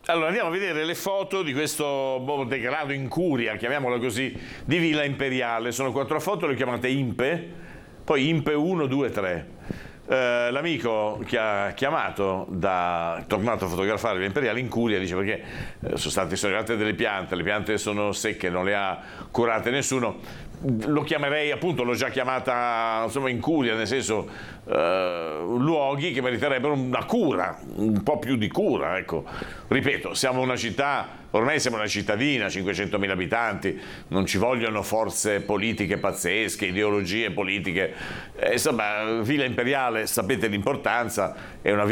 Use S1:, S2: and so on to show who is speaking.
S1: Allora andiamo a vedere le foto di questo degrado in curia, chiamiamolo così, di Villa Imperiale. Sono 4 foto, le ho chiamate Impe, poi Impe 1, 2, 3. L'amico che ha chiamato, tornato a fotografare Villa Imperiale in curia, dice perché sono state sollevate delle piante, le piante sono secche, non le ha curate nessuno. Lo chiamerei, appunto, l'ho già chiamata insomma in curia, nel senso luoghi che meriterebbero una cura, un po' più di cura, ecco. Ripeto, siamo una città, ormai siamo una cittadina, 500.000 abitanti, non ci vogliono forze politiche pazzesche, ideologie politiche, insomma Villa Imperiale, sapete l'importanza, è una